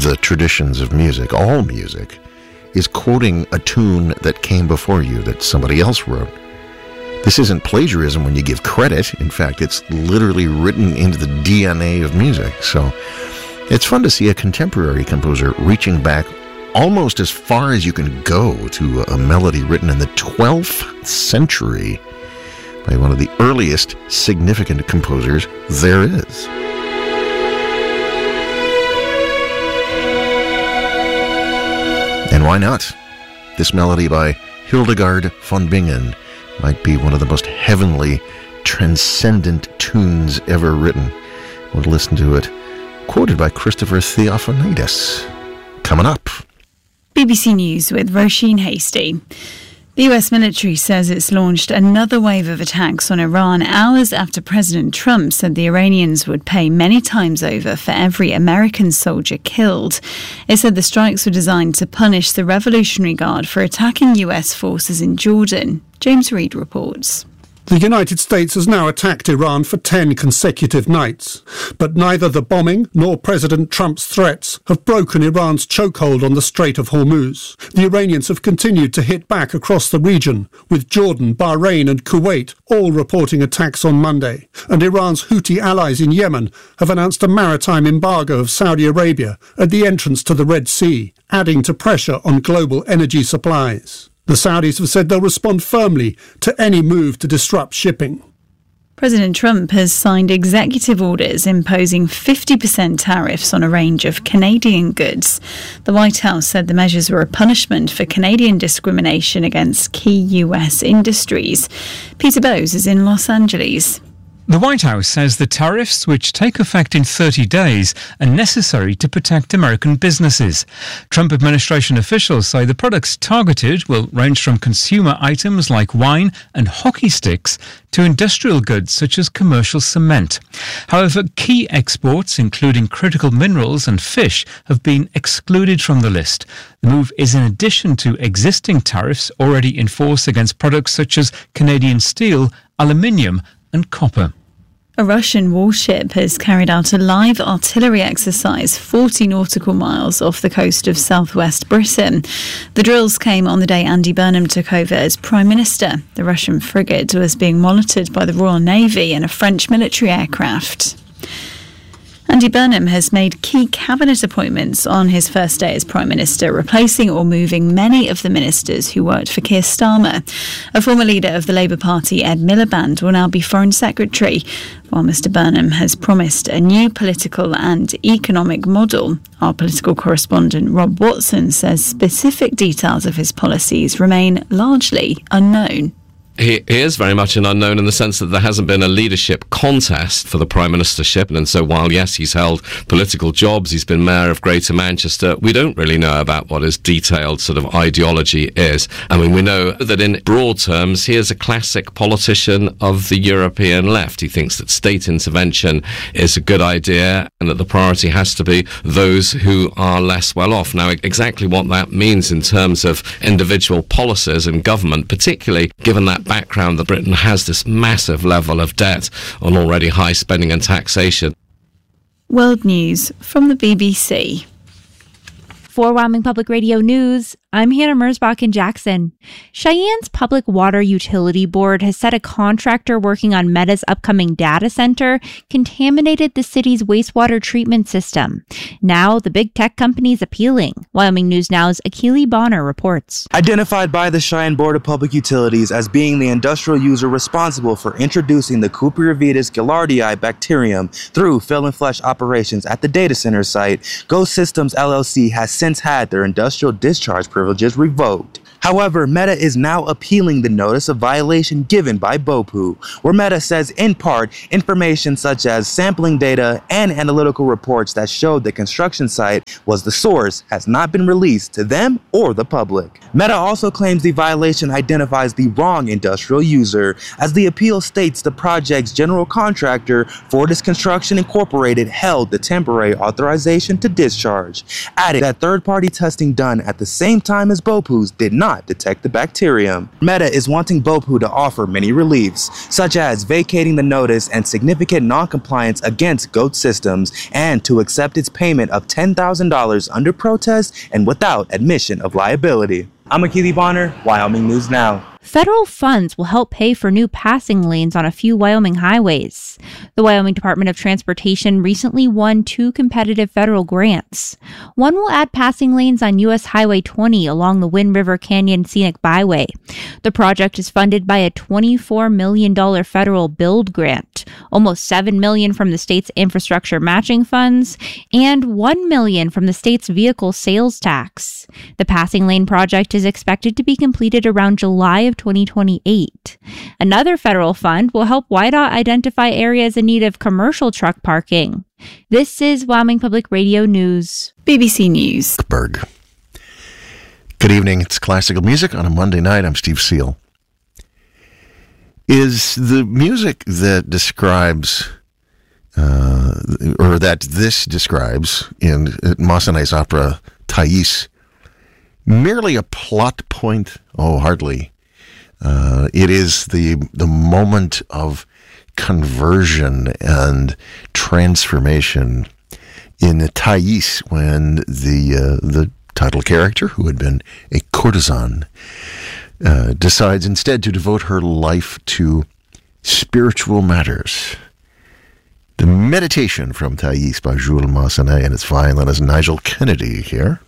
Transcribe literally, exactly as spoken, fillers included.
the traditions of music, all music, is quoting a tune that came before you, that somebody else wrote. This isn't plagiarism when you give credit. In fact, it's literally written into the D N A of music. So it's fun to see a contemporary composer reaching back almost as far as you can go to a melody written in the twelfth century by one of the earliest significant composers there is. And why not? This melody by Hildegard von Bingen might be one of the most heavenly, transcendent tunes ever written. We'll listen to it, quoted by Christopher Theophanidis. Coming up. B B C News with Roisin Hasty. The U S military says it's launched another wave of attacks on Iran hours after President Trump said the Iranians would pay many times over for every American soldier killed. It said the strikes were designed to punish the Revolutionary Guard for attacking U S forces in Jordan. James Reid reports. The United States has now attacked Iran for ten consecutive nights, but neither the bombing nor President Trump's threats have broken Iran's chokehold on the Strait of Hormuz. The Iranians have continued to hit back across the region, with Jordan, Bahrain and Kuwait all reporting attacks on Monday, and Iran's Houthi allies in Yemen have announced a maritime embargo of Saudi Arabia at the entrance to the Red Sea, adding to pressure on global energy supplies. The Saudis have said they'll respond firmly to any move to disrupt shipping. President Trump has signed executive orders imposing fifty percent tariffs on a range of Canadian goods. The White House said the measures were a punishment for Canadian discrimination against key U S industries. Peter Bowes is in Los Angeles. The White House says the tariffs, which take effect in thirty days, are necessary to protect American businesses. Trump administration officials say the products targeted will range from consumer items like wine and hockey sticks to industrial goods such as commercial cement. However, key exports, including critical minerals and fish, have been excluded from the list. The move is in addition to existing tariffs already in force against products such as Canadian steel, aluminium, and copper. A Russian warship has carried out a live artillery exercise forty nautical miles off the coast of southwest Britain. The drills came on the day Andy Burnham took over as Prime Minister. The Russian frigate was being monitored by the Royal Navy and a French military aircraft. Andy Burnham has made key cabinet appointments on his first day as Prime Minister, replacing or moving many of the ministers who worked for Keir Starmer. A former leader of the Labour Party, Ed Miliband, will now be Foreign Secretary, while Mr Burnham has promised a new political and economic model. Our political correspondent Rob Watson says specific details of his policies remain largely unknown. He is very much an unknown in the sense that there hasn't been a leadership contest for the Prime Ministership, and so while, yes, he's held political jobs, he's been Mayor of Greater Manchester, we don't really know about what his detailed sort of ideology is. I mean, we know that in broad terms, he is a classic politician of the European left. He thinks that state intervention is a good idea and that the priority has to be those who are less well off. Now, exactly what that means in terms of individual policies and government, particularly given that background that Britain has this massive level of debt on already high spending and taxation. World News from the B B C. For Wyoming Public Radio News, I'm Hannah Merzbach in Jackson. Cheyenne's Public Water Utility Board has said a contractor working on Meta's upcoming data center contaminated the city's wastewater treatment system. Now, the big tech company is appealing. Wyoming News Now's Akili Bonner reports. Identified by the Cheyenne Board of Public Utilities as being the industrial user responsible for introducing the Cupriavitis gilardii bacterium through fill and flush operations at the data center site, Ghost Systems L L C has since had their industrial discharge privileges revoked. However, Meta is now appealing the notice of violation given by BOPU, where Meta says, in part, information such as sampling data and analytical reports that showed the construction site was the source has not been released to them or the public. Meta also claims the violation identifies the wrong industrial user, as the appeal states the project's general contractor, Fortis Construction Incorporated, held the temporary authorization to discharge, adding that third-party testing done at the same time as BOPU's did not not detect the bacterium. Meta is wanting Bopu to offer many reliefs, such as vacating the notice and significant non-compliance against GOAT systems, and to accept its payment of ten thousand dollars under protest and without admission of liability. I'm Akili Bonner, Wyoming News Now. Federal funds will help pay for new passing lanes on a few Wyoming highways. The Wyoming Department of Transportation recently won two competitive federal grants. One will add passing lanes on U S Highway twenty along the Wind River Canyon Scenic Byway. The project is funded by a twenty-four million dollars federal build grant, almost seven million dollars from the state's infrastructure matching funds, and one million dollars from the state's vehicle sales tax. The passing lane project is expected to be completed around July of twenty twenty-eight. Another federal fund will help W I D O T identify areas in need of commercial truck parking. This is Wyoming Public Radio News. B B C News. Berg. Good evening. It's classical music on a Monday night. I'm Steve Seal. Is the music that describes, uh, or that this describes in Massenet's opera Thais, merely a plot point? Oh, hardly. Uh, it is the the moment of conversion and transformation in Thais, when the uh, the title character, who had been a courtesan, uh, decides instead to devote her life to spiritual matters. The Meditation from Thais by Jules Massenet, and its violinist Nigel Kennedy here.